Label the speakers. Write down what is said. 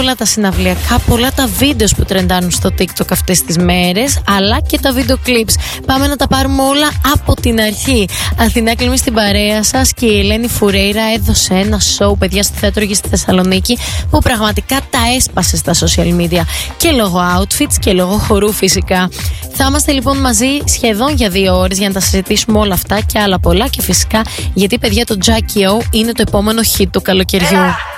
Speaker 1: πολλά τα συναυλιακά, πολλά τα βίντεο που τρεντάνουν στο TikTok αυτές τις μέρες, αλλά και τα βίντεο clips. Πάμε να τα πάρουμε όλα από την αρχή. Αθηνά Κλίμη στην παρέα σας και η Ελένη Φουρέιρα έδωσε ένα show, παιδιά, στη Θέατρο Γη στη Θεσσαλονίκη, που πραγματικά τα έσπασε στα social media. Και λόγω outfits και λόγω χορού φυσικά. Θα είμαστε λοιπόν μαζί σχεδόν για 2 ώρες για να τα συζητήσουμε όλα αυτά και άλλα πολλά. Και φυσικά γιατί, παιδιά, το Jackie O είναι το επόμενο hit του καλοκαιριού.